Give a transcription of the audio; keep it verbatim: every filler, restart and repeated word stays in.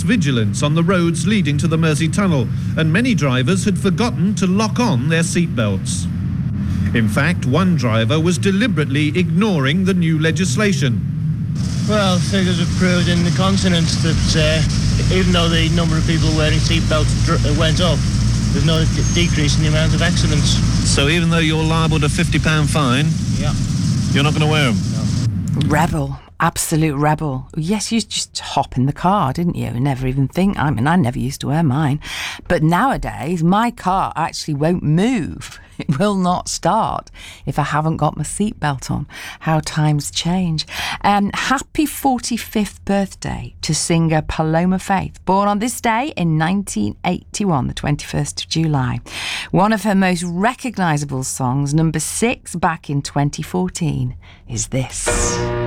vigilance on the roads leading to the Mersey Tunnel, and many drivers had forgotten to lock on their seatbelts. In fact, one driver was deliberately ignoring the new legislation. Well, figures have proved in the continent that uh, even though the number of people wearing seatbelts dr- went up, there's no d- decrease in the amount of accidents. So even though you're liable to fifty pound fine, yeah, you're not going to wear them? No. Rebel. Absolute rebel. Yes, you just hop in the car, didn't you? Never even think. I mean, I never used to wear mine. But nowadays, my car actually won't move. It will not start if I haven't got my seatbelt on. How times change. Um, happy forty-fifth birthday to singer Paloma Faith, born on this day in nineteen eighty-one, the twenty-first of July. One of her most recognisable songs, number six back in twenty fourteen, is this.